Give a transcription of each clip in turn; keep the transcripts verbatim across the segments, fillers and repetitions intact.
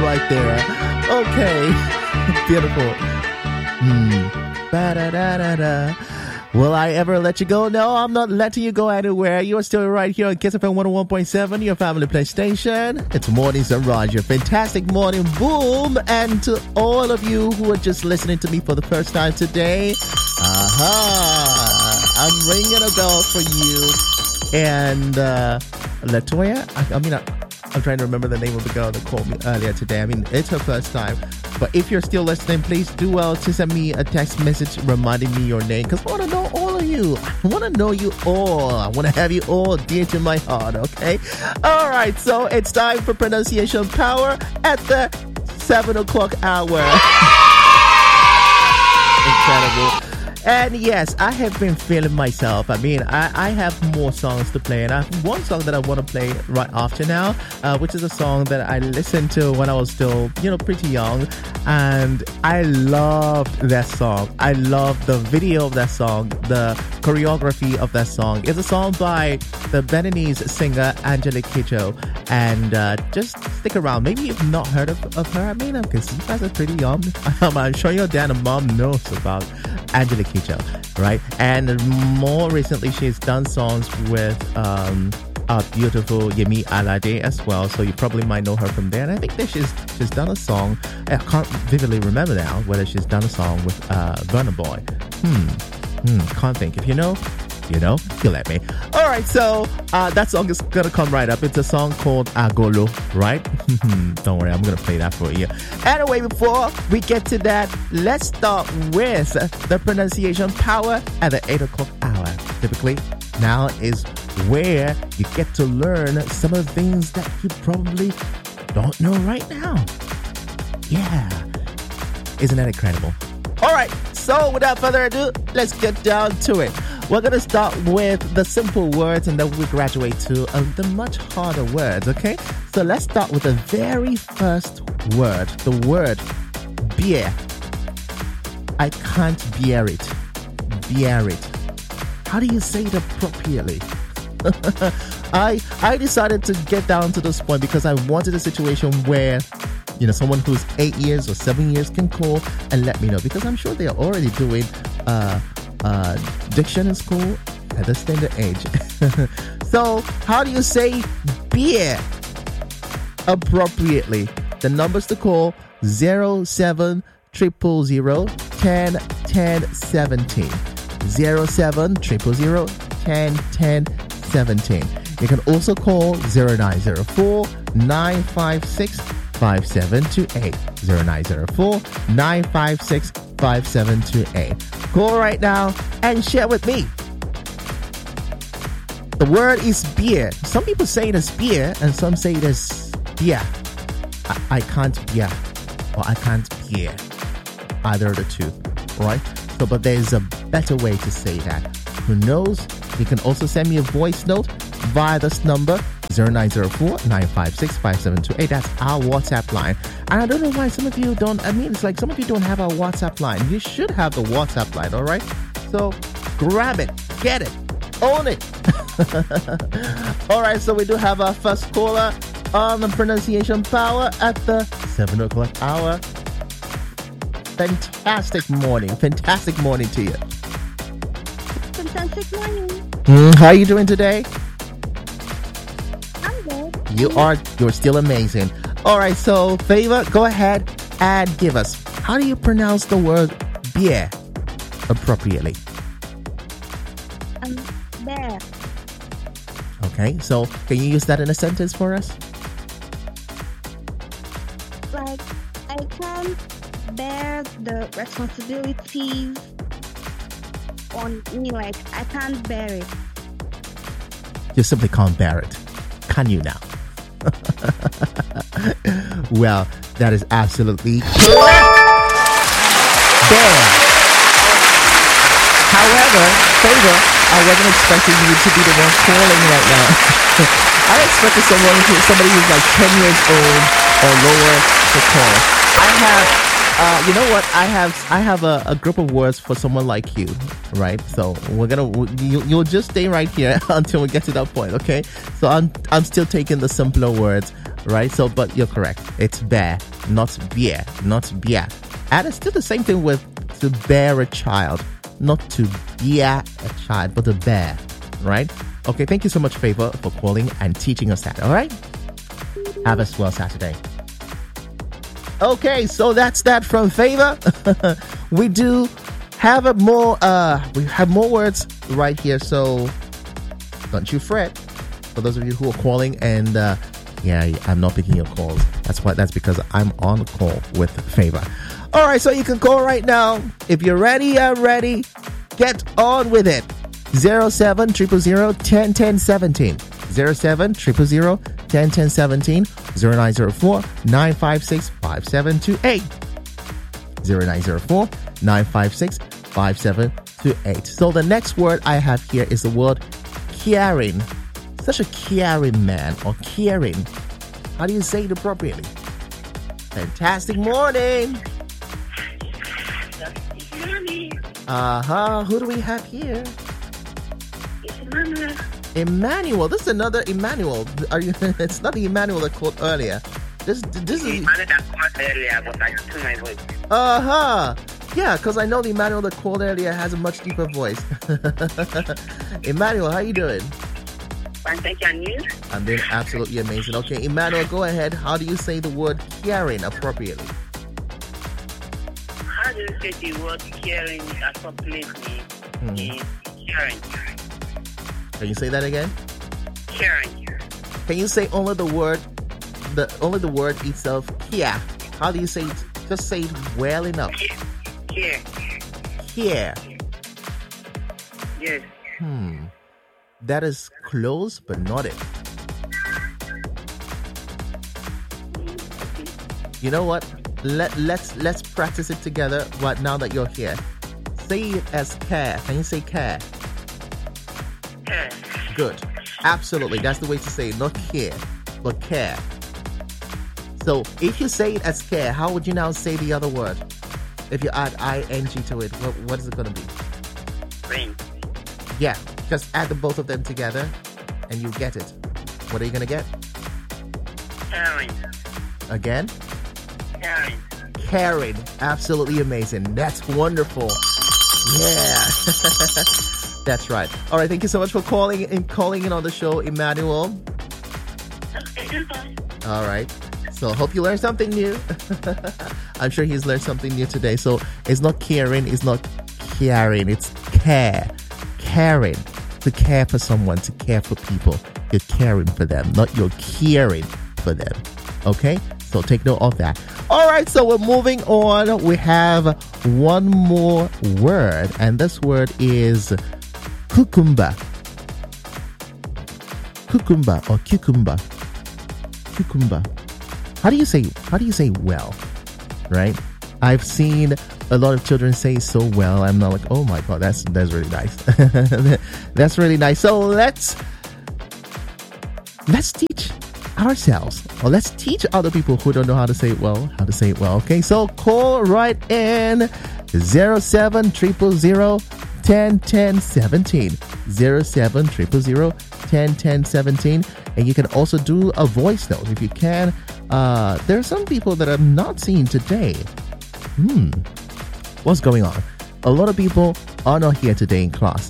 right there. Okay. Beautiful. Hmm. Ba-da-da-da-da. Will I ever let you go? No, I'm not letting you go anywhere. You are still right here on Kiss F M one oh one point seven, your family play station. It's Mornings and Roger. Fantastic morning, boom. And to all of you who are just listening to me for the first time today, aha, I'm ringing a bell for you. And uh, Latoya, I, I mean, I, I'm trying to remember the name of the girl that called me earlier today. I mean, it's her first time. But if you're still listening, please do well to send me a text message reminding me your name, because I want to know all of you. I want to know you all. I want to have you all dear to my heart, okay? All right, so it's time for pronunciation power at the seven o'clock hour. Incredible. And yes, I have been feeling myself. I mean, I, I have more songs to play, and I have one song that I want to play right after now, uh, which is a song that I listened to when I was still, you know, pretty young, and I loved that song. I loved the video of that song, the choreography of that song. It's a song by the Beninese singer Angelique Kidjo, and uh, just stick around. Maybe you've not heard of, of her. I mean, because you guys are pretty young. I'm sure your dad and mom knows about Angelique Kidjo, right? And more recently, she's done songs with um, our beautiful Yemi Alade as well. So you probably might know her from there. And I think that she's she's done a song. I can't vividly remember now whether she's done a song with uh, Burna Boy. Hmm, hmm, can't think. If you know, you know, you let me. All right, so uh, that song is gonna come right up. It's a song called Agolo, right? Don't worry, I'm gonna play that for you. Anyway, before we get to that, let's start with the pronunciation power at the eight o'clock hour. Typically, now is where you get to learn some of the things that you probably don't know right now. Yeah, isn't that incredible? All right, so without further ado, let's get down to it. We're going to start with the simple words, and then we graduate to uh, the much harder words, okay? So let's start with the very first word, the word beer. I can't bear it. Bear it. How do you say it appropriately? I I decided to get down to this point because I wanted a situation where, you know, someone who's eight years or seven years can call and let me know, because I'm sure they're already doing uh, uh, diction in school at the standard age. So how do you say beer appropriately? The numbers to call zero seven triple zero ten ten seventeen. zero seven triple zero ten ten seventeen. You can also call zero nine zero four nine five six five seven two eight. zero nine zero four nine five six five seven two eight. Call right now and share with me. The word is beer. Some people say it as beer and some say it as beer. I, I can't beer or I can't beer. Either of the two, right? So, but there's a better way to say that. Who knows? You can also send me a voice note via this number, zero nine zero four nine five six five seven two eight. That's our WhatsApp line. And I don't know why some of you don't, I mean, it's like some of you don't have our WhatsApp line. You should have the WhatsApp line, all right? So grab it, get it, own it. All right, so we do have our first caller on the pronunciation power at the seven o'clock hour. Fantastic morning. Fantastic morning to you. Fantastic morning. Mm, how are you doing today? I'm good. You are, you're still amazing. All right, so Favor, go ahead and give us, how do you pronounce the word beer appropriately? Um, bear. Okay, so can you use that in a sentence for us? Like, I can't bear the responsibilities on me. Like, I can't bear it. You simply can't bear it. Can you now? Well, that is absolutely correct. Bear. However, Favor, I wasn't expecting you to be the one calling right now. I expected someone who, somebody who's like ten years old or lower to call. I have, uh, you know what? I have, I have a, a group of words for someone like you, right? So we're gonna, you, you'll just stay right here until we get to that point, okay? So I'm, I'm still taking the simpler words, right? So, but you're correct. It's bear. not bear, not bear. And it's still the same thing with to bear a child, not to bear a child, but to bear, right? Okay, thank you so much, Favor, for calling and teaching us that, all right? Have a swell Saturday. Okay, so that's that from Favor. We do have a more, uh, we have more words right here, so don't you fret. For those of you who are calling and, uh, yeah, I'm not picking your calls. That's why. That's because I'm on call with Favor. All right, so you can call right now. If you're ready, I'm ready. Get on with it. zero seven zero zero zero one zero one zero one zero seventeen. zero seven zero zero zero one zero one zero seventeen. zero nine zero four nine five six five seven two eight. zero nine zero four nine five six five seven two eight. So the next word I have here is the word caring. Such a caring man or caring. How do you say it appropriately? Fantastic morning. Good morning. Uh-huh. Who do we have here? It's Emmanuel. Emmanuel. This is another Emmanuel. Are you? It's not the Emmanuel that called earlier. This this is Emmanuel that called earlier, but I tuned my voice. Uh-huh. Yeah, because I know the Emmanuel that called earlier has a much deeper voice. Emmanuel, how you doing? Fine, thank you. And you? I'm doing absolutely amazing. Okay, Emmanuel, go ahead. How do you say the word caring appropriately? How do you say the word caring appropriately? Hmm. Is caring. Can you say that again? Caring. Can you say only the word, the only the word itself, care? How do you say it? Just say it well enough. Care. Care. Yes. Hmm. That is close, but not it. You know what? Let let's let's practice it together right now that you're here. Say it as care. Can you say care? Care. Good. Absolutely. That's the way to say it. Not care, but care. So if you say it as care, how would you now say the other word? If you add ing to it, what, what is it going to be? Ring. Yeah. Just add the both of them together and you get it. What are you going to get? Caring. Again? Caring. Caring. Absolutely amazing. That's wonderful. Yeah. That's right. All right. Thank you so much for calling and calling in on the show, Emmanuel. Okay, goodbye. All right. So hope you learned something new. I'm sure he's learned something new today. So it's not caring. It's not caring. It's care. Caring. To care for someone. To care for people. You're caring for them. Not you're caring for them. Okay? So take note of that. All right. So we're moving on. We have one more word. And this word is cucumber. Cucumber or cucumber. Cucumber. How do you say, how do you say well, right? I've seen a lot of children say so well. I'm not like, oh my God, that's, that's really nice. That's really nice. So let's, let's teach ourselves, or let's teach other people who don't know how to say it well, how to say it well. Okay. So call right in zero seven zero zero zero one zero one zero seventeen, zero seven zero zero zero one zero one zero seventeen. And you can also do a voice note if you can. Uh, there are some people that I'm not seeing today. Hmm. What's going on? A lot of people are not here today in class.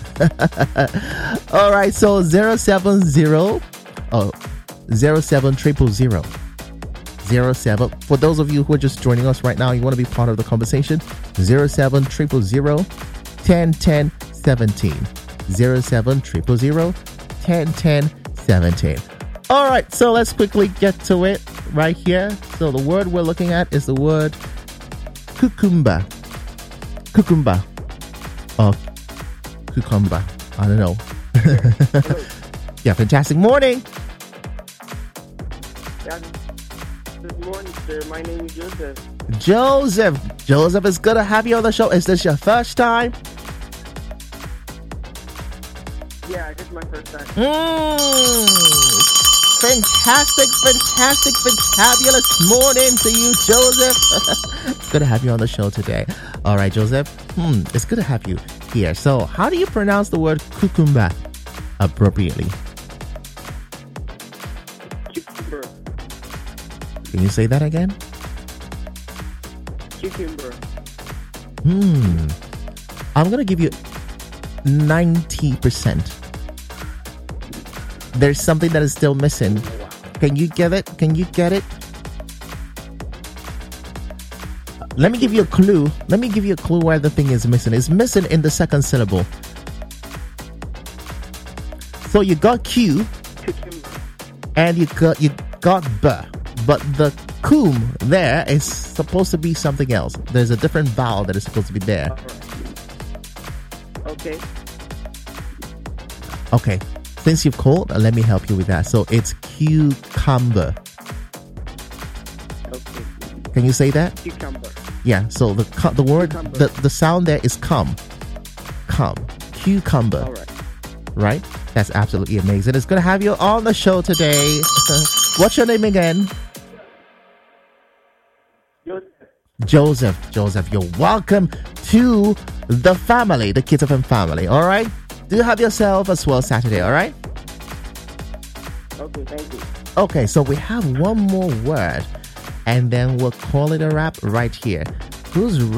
All right. So zero seven zero oh, zero seven zero zero zero seven. For those of you who are just joining us right now, you want to be part of the conversation. zero seven zero zero one zero one zero seventeen. zero seven zero zero one zero one zero seventeen. All right, so let's quickly get to it right here. So the word we're looking at is the word cucumber. Cucumber. Or cucumber. I don't know. Yeah, fantastic morning. Good morning, sir. My name is Joseph. Joseph. Joseph, it's good to have you on the show. Is this your first time? Yeah, this is my first time. Mm. Fantastic, fantastic, fantabulous morning to you, Joseph. It's good to have you on the show today. All right, Joseph. Hmm, it's good to have you here. So, how do you pronounce the word cucumber appropriately? Cucumber. Can you say that again? Cucumber. Hmm. I'm going to give you ninety percent. There's something that is still missing. Can you get it? Can you get it? Let me give you a clue. Let me give you a clue where the thing is missing. It's missing in the second syllable. So you got Q Cucumber. and you got you got B, but the cum there is supposed to be something else. There's a different vowel that is supposed to be there. All right. Okay. Okay. Since you've called, let me help you with that. So it's cucumber. Okay. Can you say that? Cucumber. Yeah. So the cu- the word Cucumber. the, the sound there is cum. Cum. Cucumber. All right. Right? That's absolutely amazing. It's good to have you on the show today. What's your name again? Joseph. Joseph. Joseph, you're welcome to the family, the Kids F M family. All right? Do have yourself a swell Saturday. All right? Okay, thank you. Okay, so we have one more word, and then we'll call it a wrap right here. Who's